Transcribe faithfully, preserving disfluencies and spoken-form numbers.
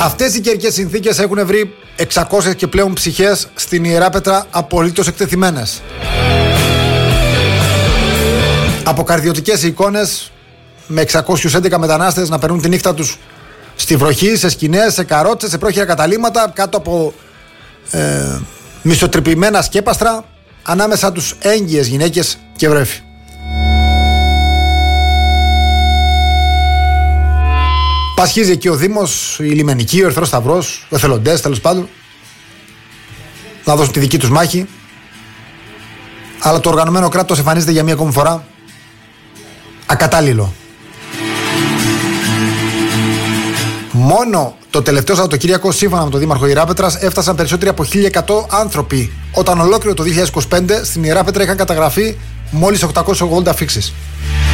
Αυτές οι καιρικές συνθήκες έχουν βρει εξακόσιες και πλέον ψυχές στην Ιεράπετρα απολύτως εκτεθειμένες. Αποκαρδιωτικές εικόνες με εξακόσιους έντεκα μετανάστες να περνούν τη νύχτα τους στη βροχή, σε σκηνές, σε καρότσες, σε πρόχειρα καταλύματα, κάτω από ε, μισοτρυπημένα σκέπαστρα, ανάμεσα τους έγκυες γυναίκες και βρέφη. Πασχίζει εκεί ο Δήμος, η Λιμενική, ο Ερυθρός Σταυρός, οι εθελοντές τέλος πάντων, να δώσουν τη δική τους μάχη. Αλλά το οργανωμένο κράτος εμφανίζεται για μία ακόμη φορά ακατάλληλο. Μόνο το τελευταίο Σαββατοκύριακο, σύμφωνα με τον Δήμαρχο Ιεράπετρας, έφτασαν περισσότεροι από χίλια εκατό άνθρωποι, όταν ολόκληρο το δύο χιλιάδες είκοσι πέντε στην Ιεράπετρα είχαν καταγραφεί μόλις οκτακόσιες ογδόντα αφίξεις.